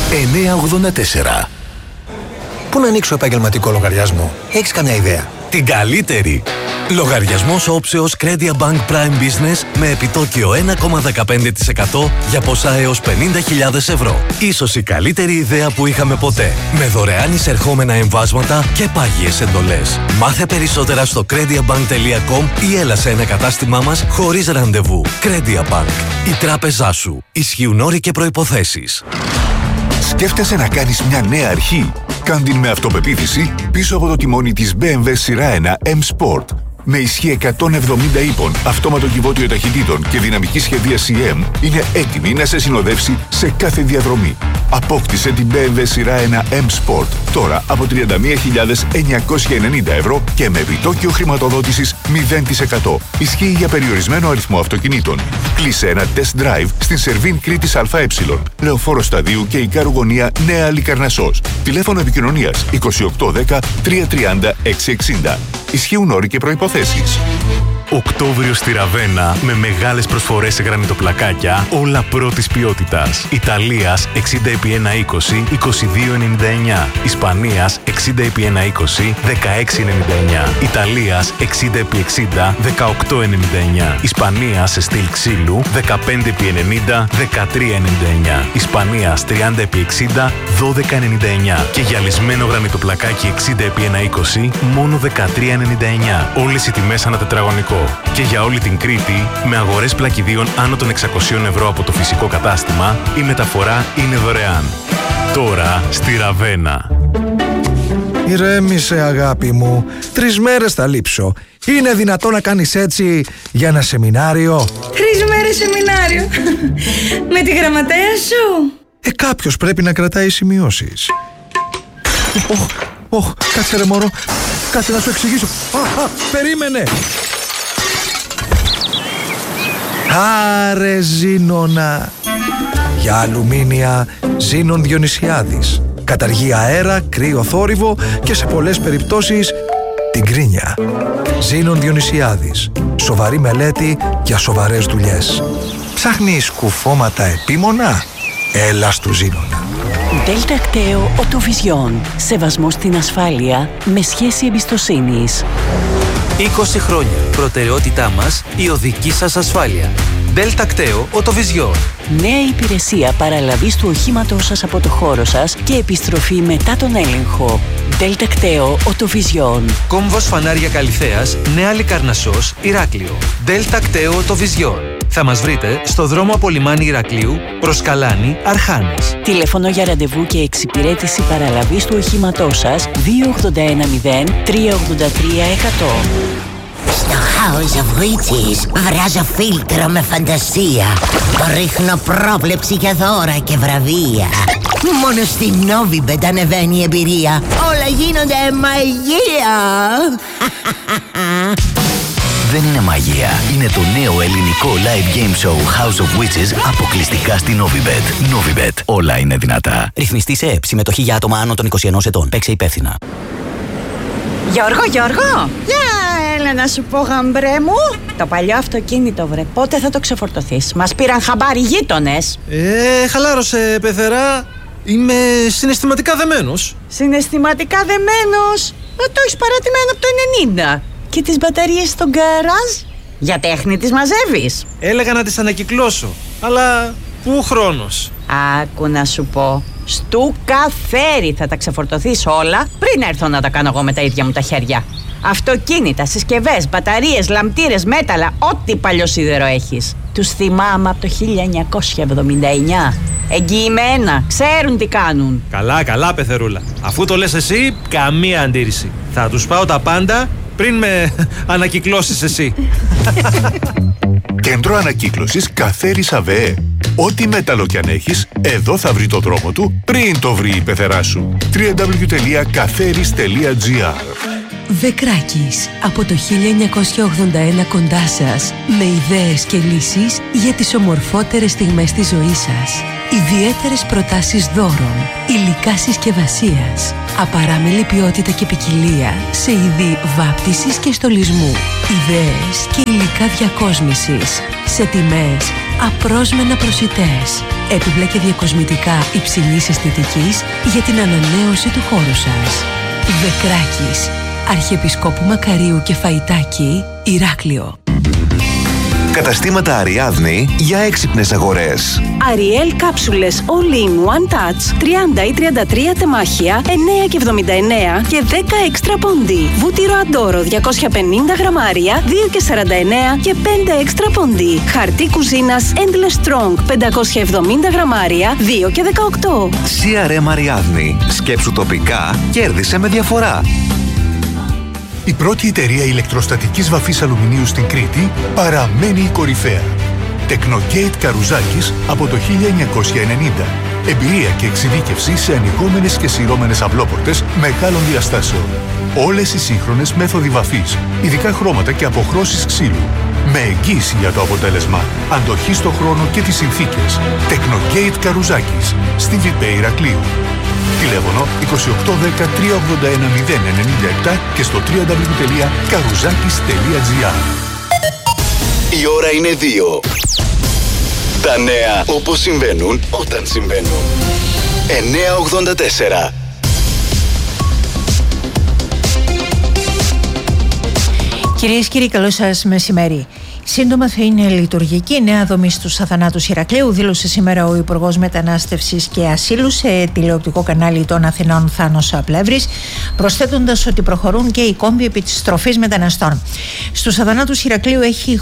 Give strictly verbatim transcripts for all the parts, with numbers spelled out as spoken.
εννιακόσια ογδόντα τέσσερα. Πού να ανοίξω επαγγελματικό λογαριασμό? Έχεις καμιά ιδέα? Την καλύτερη! Λογαριασμός όψεως Credia Bank Prime Business με επιτόκιο ένα κόμμα δεκαπέντε τοις εκατό για ποσά έως πενήντα χιλιάδες ευρώ. Ίσως η καλύτερη ιδέα που είχαμε ποτέ. Με δωρεάν εισερχόμενα εμβάσματα και πάγιες εντολές. Μάθε περισσότερα στο crediabank τελεία com ή έλα σε ένα κατάστημά μας χωρίς ραντεβού. Credia Bank. Η τράπεζά σου. Ισχύουν όροι και προϋποθέσεις. Σκέφτεσαι να κάνεις μια νέα αρχή? Κάν την με αυτοπεποίθηση πίσω από το τιμόνι της μπι εμ ντάμπλιου σειρά ένα M Sport. Με ισχύ εκατόν εβδομήντα ύπων, αυτόματο κυβότιο ταχυτήτων και δυναμική σχεδίαση εμ, είναι έτοιμη να σε συνοδεύσει σε κάθε διαδρομή. Απόκτησε την μπι εμ ντάμπλιου σειρά ένα M Sport τώρα από τριάντα μία χιλιάδες εννιακόσια ενενήντα ευρώ και με επιτόκιο χρηματοδότησης μηδέν τοις εκατό. Ισχύει για περιορισμένο αριθμό αυτοκινήτων. Κλείσε ένα test drive στην Σερβίν Κρήτης ΑΕ, Λεωφόρο Σταδίου και Ικάρου Γωνία Νέα Αλικαρνασσός. Τηλέφωνο επικοινωνίας είκοσι οκτώ δέκα τριακόσια τριάντα εξακόσια εξήντα. Ισχύουν όροι και προϋποθέσεις. Οκτώβριο στη Ραβένα με μεγάλες προσφορές σε γρανιτοπλακάκια, όλα πρώτης ποιότητας. Ιταλίας εξήντα επί εκατόν είκοσι, είκοσι δύο ενενήντα εννιά. Ισπανίας εξήντα επί εκατόν είκοσι, δεκαέξι ενενήντα εννιά. Ιταλίας εξήντα επί εξήντα, δεκαοκτώ ενενήντα εννιά. Ισπανίας σε στυλ ξύλου δεκαπέντε επί ενενήντα, δεκατρία ενενήντα εννιά. Ισπανίας τριάντα επί εξήντα, δώδεκα ενενήντα εννιά. Και γυαλισμένο γρανιτοπλακάκι εξήντα επί εκατόν είκοσι, μόνο δεκατρία ενενήντα εννιά. Όλες οι τιμές ανά τετραγωνικό. Και για όλη την Κρήτη, με αγορές πλακιδίων άνω των εξακοσίων ευρώ από το φυσικό κατάστημα, η μεταφορά είναι δωρεάν. Τώρα στη Ραβένα. Ηρέμησε αγάπη μου, τρεις μέρες θα λείψω. Είναι δυνατό να κάνεις έτσι για ένα σεμινάριο? Τρεις μέρες σεμινάριο? Με τη γραμματέα σου? Ε, κάποιος πρέπει να κρατάει σημειώσεις. Οχ, οχ, κάτσε ρε μωρό, κάτσε να σου εξηγήσω. Α, α, περίμενε. Άρε Ζήνονα. Για αλουμίνια Ζήνων Διονυσιάδης. Καταργεί αέρα, κρύο, θόρυβο και σε πολλές περιπτώσεις την κρίνια. Ζήνων Διονυσιάδης. Σοβαρή μελέτη για σοβαρές δουλειές. Ψάχνεις κουφώματα επίμονα? Έλα στου Ζήνονα. Δέλτα-Κταίο Οτοβιζιόν. Σεβασμό στην ασφάλεια με σχέση εμπιστοσύνης. είκοσι χρόνια. Προτεραιότητά μας η οδική σας ασφάλεια. Δέλτα-Κταίο Οτοβιζιόν. Νέα υπηρεσία παραλαβής του οχήματός σας από το χώρο σας και επιστροφή μετά τον έλεγχο. Δέλτα-Κταίο Οτοβιζιόν. Κόμβος Φανάρια Καλυθέας, Νέα Λικαρνασσός, Ηράκλειο. Δέλτα-Κταίο Οτοβιζιόν. Θα μας βρείτε στο δρόμο από λιμάνι Ηρακλείου προς Καλάνη, Αρχάνες. Τηλέφωνο για ραντεβού και εξυπηρέτηση παραλαβής του οχήματός σας δύο ογδόντα ένα μηδέν τρία ογδόντα τρία εκατό. Στο House of Witches βράζω φίλτρο με φαντασία. Ρίχνω πρόβλεψη για δώρα και βραβεία. Μόνο στη Novibet ανεβαίνει η εμπειρία. Όλα γίνονται μαγεία. Δεν είναι μαγεία. Είναι το νέο ελληνικό live game show House of Witches αποκλειστικά στη Novibet. Novibet. Όλα είναι δυνατά. Ρυθμιστή σε ΕΠ. Συμμετοχή για άτομα άνω των είκοσι ενός ετών. Παίξε υπεύθυνα. Γιώργο, Γιώργο! Για έλα να σου πω, γαμπρέ μου. Το παλιό αυτοκίνητο, βρε. Πότε θα το ξεφορτωθείς? Μας πήραν χαμπάρι γείτονες. Ε, χαλάρωσε, πεθερά. Είμαι συναισθηματικά δεμένος. Συναισθηματικά δεμένος? Ε, το έχεις παρατημένο από το ενενήντα. Και τις μπαταρίες στο γκαράζ? Για τέχνη τις μαζεύεις? Έλεγα να τις ανακυκλώσω, αλλά πού χρόνος? Άκου να σου πω. Στου καφέρι θα τα ξεφορτωθείς όλα πριν έρθω να τα κάνω εγώ με τα ίδια μου τα χέρια. Αυτοκίνητα, συσκευές, μπαταρίες, λαμπτήρες, μέταλλα, ό,τι παλιό σίδερο έχεις. Τους θυμάμαι από το χίλια εννιακόσια εβδομήντα εννιά. Εγγυημένα, ξέρουν τι κάνουν. Καλά, καλά, πεθερούλα. Αφού το λες εσύ, καμία αντίρρηση. Θα τους πάω τα πάντα πριν με ανακυκλώσεις εσύ. Κέντρο ανακύκλωσης Καφέρης ΑΒΕ. Ό,τι μέταλλο κι αν έχεις, εδώ θα βρει το δρόμο του πριν το βρει η πεθερά σου. double-u double-u double-u τελεία καφέρης τελεία τζι άρ. Δεκράκης, από το χίλια εννιακόσια ογδόντα ένα κοντά σας, με ιδέες και λύσεις για τις ομορφότερες στιγμές της ζωής σας. Ιδιαίτερες προτάσεις δώρων, υλικά συσκευασίας, απαράμιλη ποιότητα και ποικιλία σε είδη βάπτισης και στολισμού, ιδέες και υλικά διακόσμησης, σε τιμές απρόσμενα προσιτές. έπιπλα και διακοσμητικά υψηλής αισθητικής για την ανανέωση του χώρου σας. Δεκράκης, Αρχιεπισκόπου Μακαρίου και Φαϊτάκη, Ηράκλειο. Καταστήματα Αριάδνη για έξυπνες αγορές. Ariel κάψουλες All-in One Touch τριάντα ή τριάντα τρία τεμάχια εννέα και εβδομήντα εννέα και δέκα έξτρα πόντι. Βούτυρο Αντόρο διακόσια πενήντα γραμμάρια δύο και σαράντα εννέα και πέντε έξτρα πόντι. Χαρτί κουζίνας Endless Strong πεντακόσια εβδομήντα γραμμάρια δύο και δεκαοκτώ. σι αρ εμ Αριάδνη. Σκέψου τοπικά, κέρδισε με διαφορά. Η πρώτη εταιρεία ηλεκτροστατικής βαφής αλουμινίου στην Κρήτη παραμένει η κορυφαία. Τεκνογέιτ Καρουζάκης από το χίλια εννιακόσια ενενήντα. Εμπειρία και εξειδίκευση σε ανοιγόμενες και σειρώμενες αυλόπορτες μεγάλων διαστάσεων. Όλες οι σύγχρονες μέθοδοι βαφής, ειδικά χρώματα και αποχρώσεις ξύλου. Με εγγύηση για το αποτέλεσμα, αντοχή στον χρόνο και τις συνθήκες. Τεκνογέιτ Καρουζάκης, στη Βιπέ Ηρακλείου. Τηλέφωνο είκοσι οκτώ δέκα τρία ογδόντα ένα μηδέν ενενήντα επτά και στο double-u double-u double-u τελεία καρουζάκης τελεία τζι άρ. Η ώρα είναι δύο. Τα νέα όπως συμβαίνουν όταν συμβαίνουν. εννιακόσια ογδόντα τέσσερα. Κυρίες και κύριοι, καλό σας μεσημέρι. Σύντομα θα είναι λειτουργική η νέα δομή στους Αθανάτους Ηρακλείου, δήλωσε σήμερα ο Υπουργός Μετανάστευσης και Ασύλου σε τηλεοπτικό κανάλι των Αθηνών Θάνος Πλεύρης, προσθέτοντας ότι προχωρούν και οι κόμβοι επί της στροφής μεταναστών. Στους Αθανάτους Ηρακλείου έχει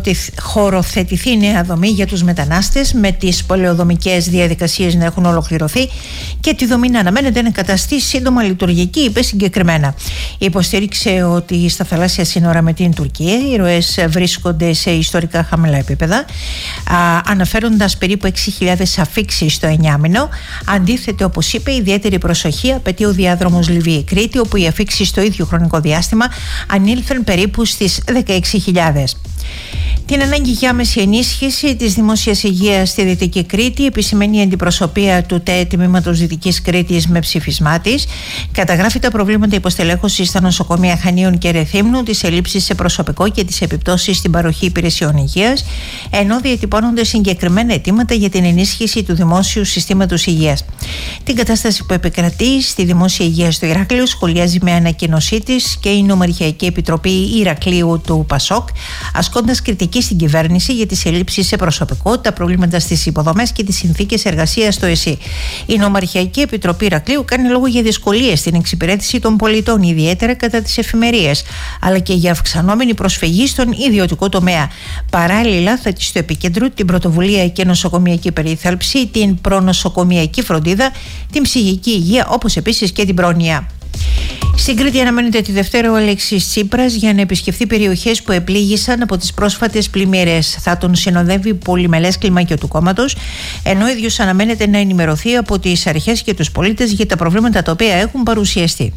χωροθετηθεί η νέα δομή για τους μετανάστες, με τις πολεοδομικές διαδικασίες να έχουν ολοκληρωθεί και τη δομή να αναμένεται να καταστεί σύντομα λειτουργική, είπε συγκεκριμένα. Υποστήριξε ότι στα θαλάσσια σύνορα με την Τουρκία οι ροές βρίσκονται σε ιστορικά χαμηλά επίπεδα, α, αναφέροντας περίπου έξι χιλιάδες αφίξεις στο εννιάμηνο. Αντίθετα, όπως είπε, ιδιαίτερη προσοχή απαιτεί ο διάδρομος Λιβύη-Κρήτη, όπου οι αφίξεις στο ίδιο χρονικό διάστημα ανήλθαν περίπου στις δεκαέξι χιλιάδες. Την ανάγκη για άμεση ενίσχυση της δημόσιας υγείας στη Δυτική Κρήτη επισημαίνει η αντιπροσωπεία του ΤΕ Τμήματος Δυτικής Κρήτης με ψήφισμά της. Καταγράφει τα προβλήματα υποστελέχωσης στα νοσοκομεία Χανίων και Ρεθύμνου, τις ελλείψεις σε προσωπικό και τις επιπτώσεις στην παροχή υπηρεσιών υγείας, ενώ διατυπώνονται συγκεκριμένα αιτήματα για την ενίσχυση του δημόσιου συστήματος υγείας. Την κατάσταση που επικρατεί στη δημόσια υγεία στο Ηράκλειο σχολιάζει με ανακοίνωσή της και η Νομαρχιακή Επιτροπή Ηρακλείου του ΠΑΣΟΚ, ασκώντας κριτική στην κυβέρνηση για τις ελλείψεις σε προσωπικό, τα προβλήματα στις υποδομές και τις συνθήκες εργασίας στο ΕΣΥ. Η Νομαρχιακή Επιτροπή Ηρακλείου κάνει λόγο για δυσκολίες στην εξυπηρέτηση των πολιτών, ιδιαίτερα κατά τις εφημερίες, αλλά και για αυξανόμενη προσφυγή στον ιδιωτικό τομέα. Παράλληλα, θέτει στο επίκεντρο την πρωτοβουλία και νοσοκομιακή περίθαλψη, την προνοσοκομιακή φροντίδα, την ψυχική υγεία, όπως επίσης και την πρόνοια. Στην Κρήτη αναμένεται τη Δευτέρα ο Αλέξης Τσίπρας για να επισκεφθεί περιοχές που επλήγησαν από τις πρόσφατες πλημμύρες. Θα τον συνοδεύει πολυμελές κλιμάκιο του κόμματος, ενώ ο ίδιος αναμένεται να ενημερωθεί από τις αρχές και τους πολίτες για τα προβλήματα τα οποία έχουν παρουσιαστεί.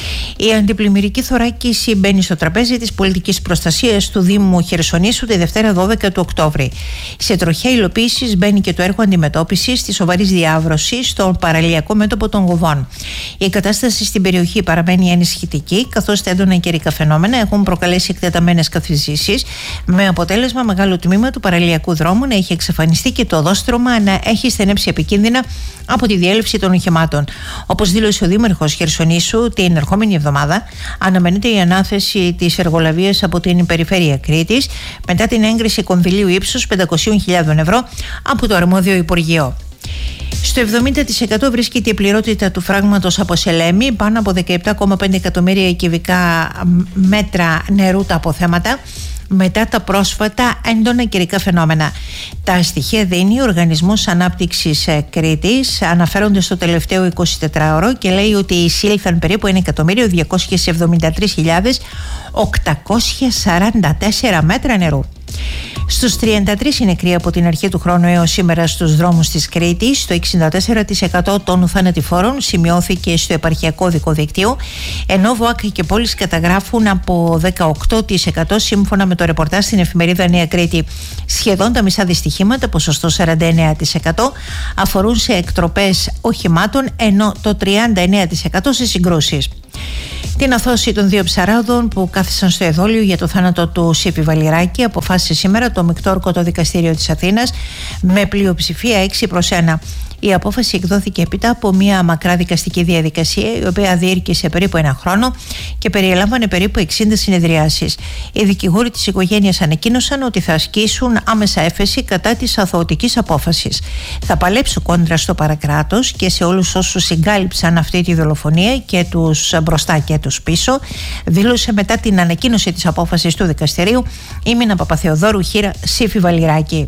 Η αντιπλημμυρική θωράκιση μπαίνει στο τραπέζι της πολιτικής προστασίας του Δήμου Χερσονήσου τη Δευτέρα δώδεκα του Οκτώβρη. Σε τροχιά υλοποίησης μπαίνει και το έργο αντιμετώπισης της σοβαρής διάβρωσης στο παραλιακό μέτωπο των Γοβών. Η κατάσταση στην περιοχή παραμένει ενισχυτική, καθώς τα έντονα καιρικά φαινόμενα έχουν προκαλέσει εκτεταμένες καθυζήσεις, με αποτέλεσμα μεγάλο τμήμα του παραλιακού δρόμου να έχει εξαφανιστεί και το οδόστρωμα να έχει στενέψει επικίνδυνα από τη διέλευση των οχημάτων. Όπως δήλωσε ο Δήμαρχος Χερσονήσου, την ερχόμενη εβδομάδα αναμένεται η ανάθεση της εργολαβίας από την Περιφέρεια Κρήτης μετά την έγκριση κονδυλίου ύψους πεντακόσιες χιλιάδες ευρώ από το αρμόδιο Υπουργείο. Στο εβδομήντα τοις εκατό βρίσκεται η πληρότητα του φράγματος από Σελέμη, πάνω από δεκαεπτά κόμμα πέντε εκατομμύρια κυβικά μέτρα νερού τα αποθέματα, μετά τα πρόσφατα έντονα καιρικά φαινόμενα. Τα στοιχεία δίνει ο Οργανισμός Ανάπτυξης Κρήτης, αναφέρονται στο τελευταίο εικοσιτετράωρο και λέει ότι εισήλθαν περίπου ένα εκατομμύριο διακόσιες εβδομήντα τρεις χιλιάδες οκτακόσια σαράντα τέσσερα μέτρα νερού. Στους τριάντα τρεις οι νεκροί από την αρχή του χρόνου έως σήμερα στους δρόμους της Κρήτης. Το εξήντα τέσσερα τοις εκατό των θανατηφόρων σημειώθηκε στο επαρχιακό οδικό δίκτυο, ενώ ΒΟΑΚ και πόλεις καταγράφουν από δεκαοκτώ τοις εκατό σύμφωνα με το ρεπορτάζ στην εφημερίδα Νέα Κρήτη. Σχεδόν τα μισά δυστυχήματα, ποσοστό σαράντα εννέα τοις εκατό, αφορούν σε εκτροπές οχημάτων, ενώ το τριάντα εννέα τοις εκατό σε συγκρούσεις. Την αθώωση των δύο ψαράδων που κάθισαν στο εδόλιο για το θάνατο του Σύφη Βαλιράκη αποφάσισε σήμερα το Μεικτόρκωτο Δικαστήριο της Αθήνας με πλειοψηφία έξι προς ένα. Η απόφαση εκδόθηκε έπειτα από μια μακρά δικαστική διαδικασία, η οποία διήρκησε περίπου ένα χρόνο και περιέλαμβανε περίπου εξήντα συνεδριάσεις. Οι δικηγόροι της οικογένειας ανακοίνωσαν ότι θα ασκήσουν άμεσα έφεση κατά της αθωωτικής απόφασης. Θα παλέψουν κόντρα στο παρακράτος και σε όλους όσους συγκάλυψαν αυτή τη δολοφονία, και τους μπροστά και τους πίσω, δήλωσε μετά την ανακοίνωση της απόφασης του δικαστηρίου η Μίνα Παπαθεοδόρου Χήρα Σύφη Βαλιράκη.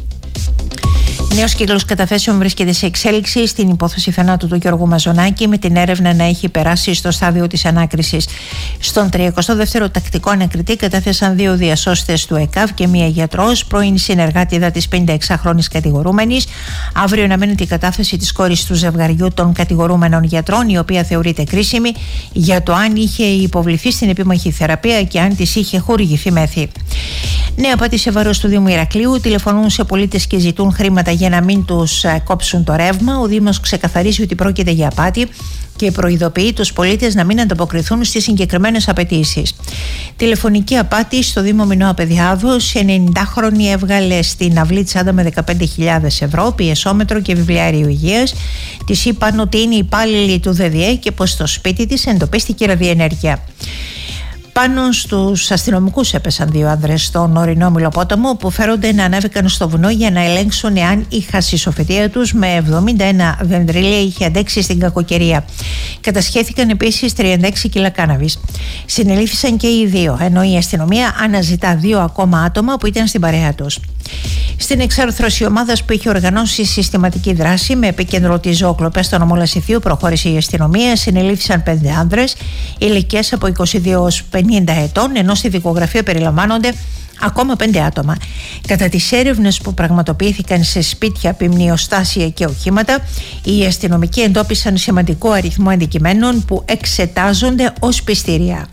Νέος κύκλος καταθέσεων βρίσκεται σε εξέλιξη στην υπόθεση θανάτου του Γιώργου Μαζονάκη, με την έρευνα να έχει περάσει στο στάδιο της ανάκρισης. Στον τριακοστό δεύτερο τακτικό ανακριτή κατέθεσαν δύο διασώστες του ΕΚΑΒ και μία γιατρός, πρώην συνεργάτηδα της πενηνταεξάχρονης κατηγορούμενης. Αύριο αναμένεται η κατάθεση της κόρης του ζευγαριού των κατηγορούμενων γιατρών, η οποία θεωρείται κρίσιμη για το αν είχε υποβληθεί στην επίμαχη θεραπεία και αν της είχε χορηγηθεί μέθη. Νέα απάτη σε βάρος του Δήμου Ηρακλείου. Τηλεφωνούν σε πολίτες και ζητούν χρήματα για να μην τους κόψουν το ρεύμα. Ο Δήμος ξεκαθαρίζει ότι πρόκειται για απάτη και προειδοποιεί τους πολίτες να μην ανταποκριθούν στις συγκεκριμένες απαιτήσεις. Τηλεφωνική απάτη στο Δήμο Μινώα Παιδιάδος. ενενηντάχρονη έβγαλε στην αυλή τσάντα με δεκαπέντε χιλιάδες ευρώ, πιεσόμετρο και βιβλιάριο υγείας. Της είπαν ότι είναι υπάλληλη του ΔΔΕ και πως στο σπίτι της εντοπίστηκε ραδιενέργεια. Πάνω στους αστυνομικούς έπεσαν δύο άνδρες στον ορεινό Μυλοπόταμο, που φέρονται να ανέβηκαν στο βουνό για να ελέγξουν εάν η χασισοφετία τους με εβδομήντα ένα δεντρίλια είχε αντέξει στην κακοκαιρία. Κατασχέθηκαν επίσης τριάντα έξι κιλά κάναβης. Συνελήφθησαν και οι δύο, ενώ η αστυνομία αναζητά δύο ακόμα άτομα που ήταν στην παρέα τους. Στην εξάρθρωση ομάδας που είχε οργανώσει συστηματική δράση με επίκεντρο τις ζωοκλοπές στο νομό Λασιθίου προχώρησε η αστυνομία. Συνελήφθησαν πέντε άνδρες ηλικίας από είκοσι δύο έως πενήντα ετών, ενώ στη δικογραφία περιλαμβάνονται ακόμα πέντε άτομα. Κατά τις έρευνες που πραγματοποιήθηκαν σε σπίτια, ποιμνιοστάσια και οχήματα, οι αστυνομικοί εντόπισαν σημαντικό αριθμό αντικειμένων που εξετάζονται ως πιστήρια.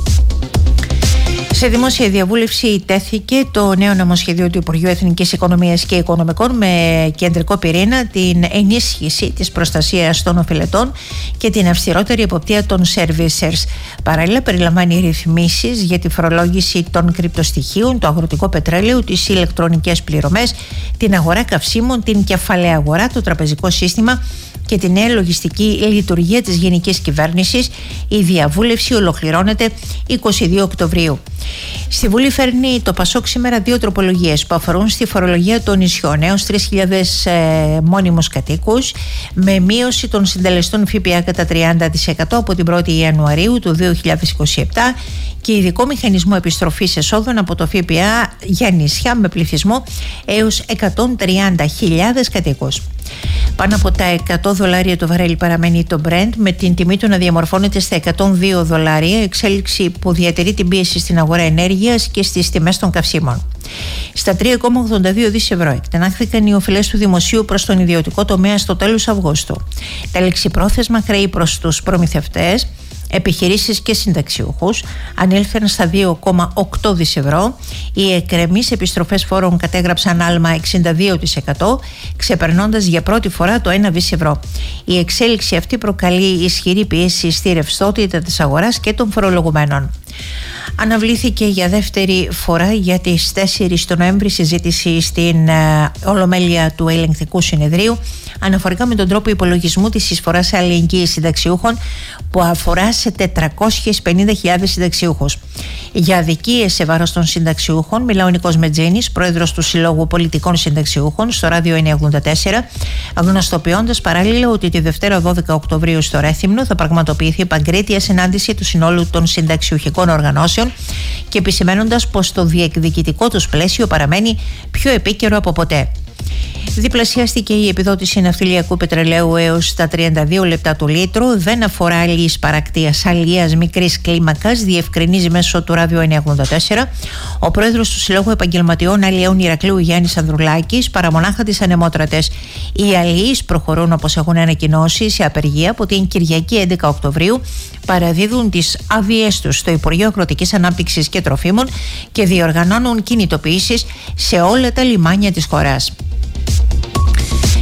Σε δημόσια διαβούλευση τέθηκε το νέο νομοσχέδιο του Υπουργείου Εθνικής Οικονομίας και Οικονομικών, με κεντρικό πυρήνα την ενίσχυση της προστασίας των οφειλετών και την αυστηρότερη εποπτεία των servicers. Παράλληλα, περιλαμβάνει ρυθμίσεις για τη φορολόγηση των κρυπτοστοιχείων, το αγροτικό πετρέλαιο, τις ηλεκτρονικές πληρωμές, την αγορά καυσίμων, την κεφαλαία αγορά, το τραπεζικό σύστημα και τη νέα λογιστική λειτουργία της Γενικής Κυβέρνησης. Η διαβούλευση ολοκληρώνεται είκοσι δύο Οκτωβρίου. Στη Βουλή φέρνει το ΠΑΣΟΚ σήμερα δύο τροπολογίες που αφορούν στη φορολογία των νησιών, έως τρεις χιλιάδες ε, μόνιμους κατοίκους, με μείωση των συντελεστών ΦΠΑ κατά τριάντα τοις εκατό από την πρώτη Ιανουαρίου του δύο χιλιάδες είκοσι επτά και ειδικό μηχανισμό επιστροφής εσόδων από το ΦΠΑ για νησιά με πληθυσμό έως εκατόν τριάντα χιλιάδες κατοίκους. Πάνω από τα εκατό δολάρια το βαρέλι παραμένει το Brent, με την τιμή του να διαμορφώνεται στα εκατόν δύο δολάρια, εξέλιξη που διατηρεί την πίεση στην αγορά ενέργειας και στις τιμές των καυσίμων. Στα τρία κόμμα ογδόντα δύο δισεκατομμύρια ευρώ εκτενάχθηκαν οι οφειλές του δημοσίου προς τον ιδιωτικό τομέα στο τέλος Αυγούστου. Τα ληξιπρόθεσμα χρέη προς τους προμηθευτές, επιχειρήσεις και συνταξιούχους ανήλθαν στα δύο κόμμα οκτώ δισεκατομμύρια ευρώ. Οι εκκρεμείς επιστροφές φόρων κατέγραψαν άλμα εξήντα δύο τοις εκατό, ξεπερνώντας για πρώτη φορά το ένα δισεκατομμύριο ευρώ. Η εξέλιξη αυτή προκαλεί ισχυρή πίεση στη ρευστότητα της αγοράς και των φορολογουμένων. Αναβλήθηκε για δεύτερη φορά για τις τέσσερις του Νοέμβρη συζήτηση στην ε, Ολομέλεια του Ελεγκτικού Συνεδρίου αναφορικά με τον τρόπο υπολογισμού της εισφοράς αλληλεγγύης συνταξιούχων, που αφορά σε τετρακόσιες πενήντα χιλιάδες συνταξιούχους. Για αδικίες σε βάρος των συνταξιούχων μιλά ο Νικός Μετζίνης, πρόεδρος του Συλλόγου Πολιτικών Συνταξιούχων, στο Ράδιο εννιακόσια ογδόντα τέσσερα, γνωστοποιώντας παράλληλα ότι τη Δευτέρα δώδεκα Οκτωβρίου στο Ρέθυμνο θα πραγματοποιηθεί παγκρίτια συνάντηση του συνόλου των συνταξιούχικών οργανώσεων και επισημαίνοντας πως το διεκδικητικό τους πλαίσιο παραμένει πιο επίκαιρο από ποτέ. Διπλασιάστηκε η επιδότηση ναυτιλιακού πετρελαίου έως τα τριάντα δύο λεπτά το λίτρο. Δεν αφορά άλλη εισπαρακτίας αλίας μικρής κλίμακας, διευκρινίζει μέσω του Ράδιο εννιακόσια ογδόντα τέσσερα ο πρόεδρος του Συλλόγου Επαγγελματιών Αλλιέων Ηρακλείου Γιάννης Ανδρουλάκης, παρά μονάχα τις ανεμότρατες. Οι αλλιείς προχωρούν, όπως έχουν ανακοινώσει, σε απεργία από την Κυριακή έντεκα Οκτωβρίου, παραδίδουν τις άδειές τους στο Υπουργείο Αγροτικής Ανάπτυξης και Τροφίμων και διοργανώνουν κινητοποιήσεις σε όλα τα λιμάνια της χώρας.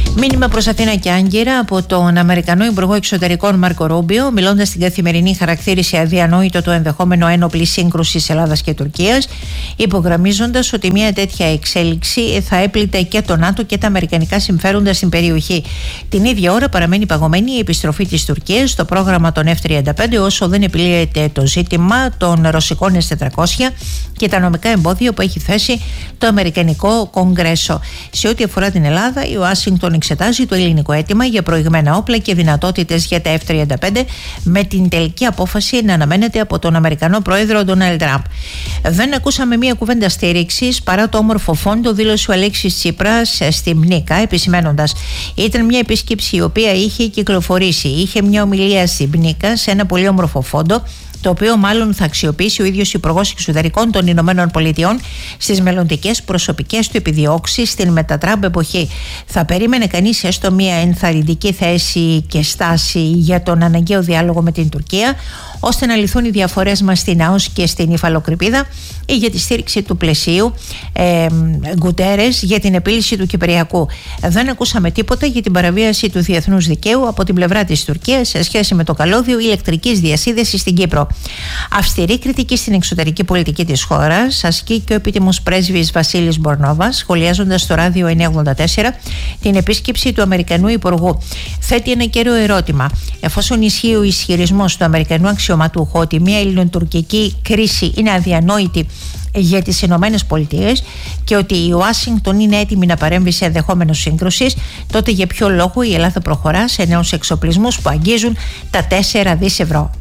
Μήνυμα προς Αθήνα και Άγκυρα από τον Αμερικανό Υπουργό Εξωτερικών Μάρκο Ρούμπιο, μιλώντας στην Καθημερινή, χαρακτήρισε αδιανόητο το ενδεχόμενο ένοπλη σύγκρουση Ελλάδας και Τουρκίας, υπογραμμίζοντας ότι μια τέτοια εξέλιξη θα έπλητε και το ΝΑΤΟ και τα αμερικανικά συμφέροντα στην περιοχή. Την ίδια ώρα παραμένει παγωμένη η επιστροφή της Τουρκίας στο πρόγραμμα των εφ τριάντα πέντε, όσο δεν επιλύεται το ζήτημα των ρωσικών ες τετρακόσια και τα νομικά εμπόδια που έχει θέσει το Αμερικανικό Κογκρέσο. Σε ό,τι αφορά την Ελλάδα, η Ουάσιγκτον εξετάζει το ελληνικό αίτημα για προηγμένα όπλα και δυνατότητες για τα εφ τριάντα πέντε, με την τελική απόφαση να αναμένεται από τον Αμερικανό πρόεδρο Ντόναλντ Τραμπ. Δεν ακούσαμε μία κουβέντα στήριξης παρά το όμορφο φόντο, δήλωσε ο Αλέξης Τσίπρας στη Μνίκα, επισημένοντας: ήταν μια επίσκεψη η οποία είχε κυκλοφορήσει. Είχε μια ομιλία στη Μνίκα σε ένα πολύ όμορφο φόντο, το οποίο μάλλον θα αξιοποιήσει ο ίδιος Υπουργός Εξωτερικών των Ηνωμένων Πολιτειών στις μελλοντικές προσωπικές του επιδιώξεις στην μετατράμπ εποχή. Θα περίμενε κανείς έστω μια ενθαρρυντική θέση και στάση για τον αναγκαίο διάλογο με την Τουρκία, ώστε να λυθούν οι διαφορές μας στην ΑΟΣ και στην Υφαλοκρηπίδα, ή για τη στήριξη του πλαισίου ε, Γκουτέρες για την επίλυση του Κυπριακού. Δεν ακούσαμε τίποτα για την παραβίαση του διεθνούς δικαίου από την πλευρά της Τουρκίας σε σχέση με το καλώδιο ηλεκτρικής διασύνδεσης στην Κύπρο. Αυστηρή κριτική στην εξωτερική πολιτική της χώρας ασκεί και ο επίτιμος πρέσβης Βασίλης Μπορνόβας, σχολιάζοντας στο ράδιο εννιακόσια ογδόντα τέσσερα την επίσκεψη του Αμερικανού Υπουργού. Θέτει ένα κέριο ερώτημα: εφόσον ισχύει ο ισχυρισμός του Αμερικανού αξιωματούχου ότι μια ελληνοτουρκική κρίση είναι αδιανόητη για τις Ηνωμένες Πολιτείες και ότι η Ουάσιγκτον είναι έτοιμη να παρέμβει σε ενδεχόμενο σύγκρουσης, τότε για ποιο λόγο η Ελλάδα προχωρά σε νέους εξοπλισμούς που αγγίζουν τα τέσσερα δισεκατομμύρια ευρώ.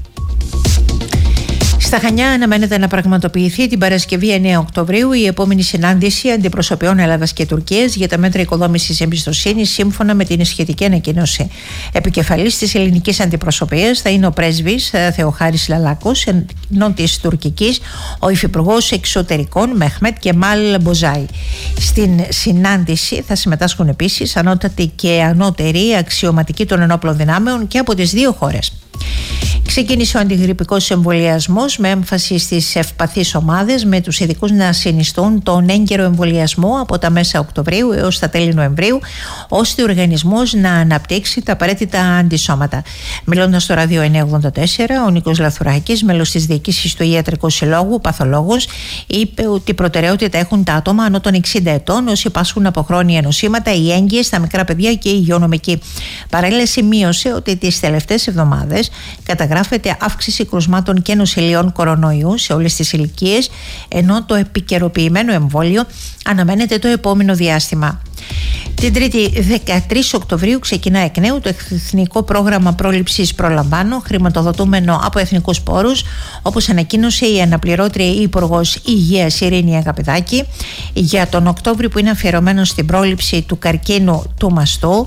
Στα Χανιά αναμένεται να πραγματοποιηθεί την Παρασκευή εννέα Οκτωβρίου η επόμενη συνάντηση αντιπροσωπιών Ελλάδας και Τουρκίας για τα μέτρα οικοδόμησης εμπιστοσύνης, σύμφωνα με την σχετική ανακοίνωση. Επικεφαλής της ελληνικής αντιπροσωπείας θα είναι ο πρέσβης Θεοχάρης Λαλάκος, ενώ της τουρκικής ο υφυπουργός εξωτερικών Μεχμέτ Κεμάλ Μποζάι. Στην συνάντηση θα συμμετάσχουν επίσης ανώτατοι και ανώτεροι αξιωματικοί των ενόπλων δυνάμεων και από τις δύο χώρες. Ξεκίνησε ο αντιγρυπικός εμβολιασμός με έμφαση στις ευπαθείς ομάδες, με τους ειδικούς να συνιστούν τον έγκαιρο εμβολιασμό από τα μέσα Οκτωβρίου έως τα τέλη Νοεμβρίου, ώστε ο οργανισμός να αναπτύξει τα απαραίτητα αντισώματα. Μιλώντας στο ράδιο εννιακόσια ογδόντα τέσσερα, ο Νίκος Λαθουράκης, μέλος της διοίκησης του Ιατρικού Συλλόγου, παθολόγος, είπε ότι προτεραιότητα έχουν τα άτομα άνω των εξήντα ετών, όσοι πάσχουν από χρόνια νοσήματα, οι έγκυες, τα μικρά παιδιά και οι υγειονομικοί. Παράλληλα, σημείωσε ότι τις τελευταίες εβδομάδες καταγράφεται αύξηση κρουσμάτων και νοσηλειών κορονοϊού σε όλες τις ηλικίες, ενώ το επικαιροποιημένο εμβόλιο αναμένεται το επόμενο διάστημα. Την Τρίτη δεκατρείς Οκτωβρίου ξεκινά εκ νέου το Εθνικό Πρόγραμμα Πρόληψης Προλαμβάνω, χρηματοδοτούμενο από εθνικούς πόρους, όπως ανακοίνωσε η αναπληρώτρια Υπουργός Υγείας Ειρήνη Αγαπηδάκη, για τον Οκτώβριο, που είναι αφιερωμένο στην πρόληψη του καρκίνου του μαστού.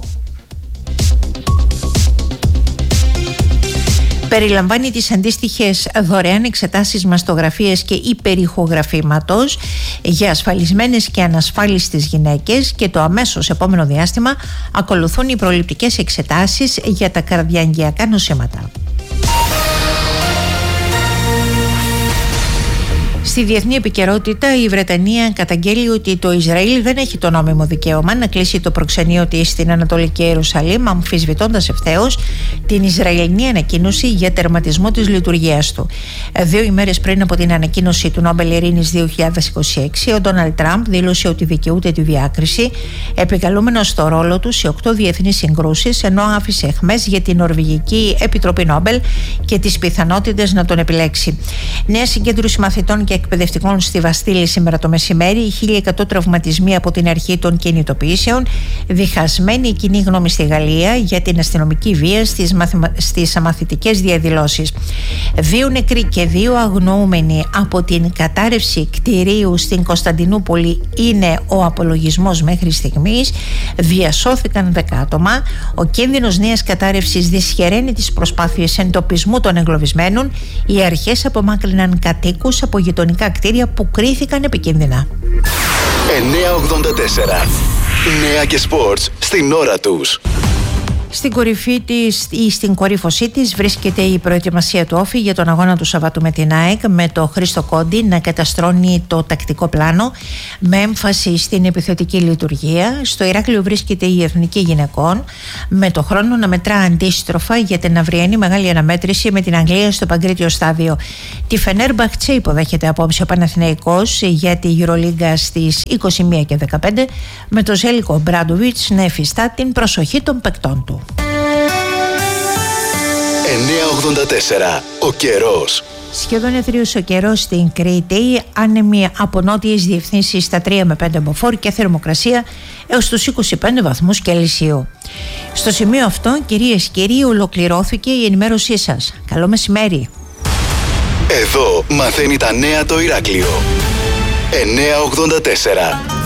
Περιλαμβάνει τις αντίστοιχες δωρεάν εξετάσεις μαστογραφίας και υπερηχογραφήματος για ασφαλισμένες και ανασφάλιστες γυναίκες, και το αμέσως επόμενο διάστημα ακολουθούν οι προληπτικές εξετάσεις για τα καρδιαγγειακά νοσήματα. Στη διεθνή επικαιρότητα, η Βρετανία καταγγέλει ότι το Ισραήλ δεν έχει το νόμιμο δικαίωμα να κλείσει το προξενείο της στην Ανατολική Ιερουσαλήμ, αμφισβητώντας ευθέως την Ισραηλινή ανακοίνωση για τερματισμό της λειτουργίας του. Δύο ημέρες πριν από την ανακοίνωση του Νόμπελ Ειρήνης δύο χιλιάδες είκοσι έξι, ο Ντόναλντ Τραμπ δήλωσε ότι δικαιούται τη διάκριση, επικαλούμενος στο ρόλο του σε οκτώ διεθνείς συγκρούσεις, ενώ άφησε αιχμές για την Νορβηγική Επιτροπή Νόμπελ και τις πιθανότητες να τον επιλέξει. Νέα συγκέντρωση μαθητών και εκπαιδευτικών στη Βαστίλη σήμερα το μεσημέρι, χίλια εκατό τραυματισμοί από την αρχή των κινητοποιήσεων, διχασμένη η κοινή γνώμη στη Γαλλία για την αστυνομική βία στις, μαθημα... στις μαθητικές διαδηλώσεις. Δύο νεκροί και δύο αγνοούμενοι από την κατάρρευση κτηρίου στην Κωνσταντινούπολη είναι ο απολογισμός μέχρι στιγμής. Διασώθηκαν δέκα άτομα. Ο κίνδυνος νέας κατάρρευσης δυσχεραίνει τις προσπάθειες εντοπισμού των εγκλωβισμένων. Οι αρχές απομάκρυναν κατοίκους από γειτονικά κτίρια που κρίθηκαν επικίνδυνα. εννιακόσια ογδόντα τέσσερα. Νέα και σπορτς στην ώρα τους. Στην κορυφή της ή στην κορύφωσή της βρίσκεται η προετοιμασία του Όφη για τον αγώνα του Σαββάτου με την ΑΕΚ, με το Χρήστο Κόντι να καταστρώνει το τακτικό πλάνο με έμφαση στην επιθετική λειτουργία. Στο Ηράκλειο βρίσκεται η Εθνική Γυναικών με το χρόνο να μετρά αντίστροφα για την αυριανή μεγάλη αναμέτρηση με την Αγγλία στο Παγκρίτιο Στάδιο. Τη Φενέρμπαχτσε υποδέχεται απόψε ο Παναθηναϊκός για τη Euroliga στις είκοσι μία και δεκαπέντε, με το Ζέλικο Μπράντοβιτς να εφιστά την προσοχή των παικτών του. εννιακόσια ογδόντα τέσσερα. Ο καιρός. Σχεδόν εθρίος ο καιρός στην Κρήτη, άνεμοι από νότιες διευθύνσεις στα τρία με πέντε μποφόρ και θερμοκρασία έως τους είκοσι πέντε βαθμούς Κελσίου. Στο σημείο αυτό, κυρίες και κύριοι, ολοκληρώθηκε η ενημέρωσή σας. Καλό μεσημέρι. Εδώ μαθαίνει τα νέα το Ηράκλειο. εννιακόσια ογδόντα τέσσερα.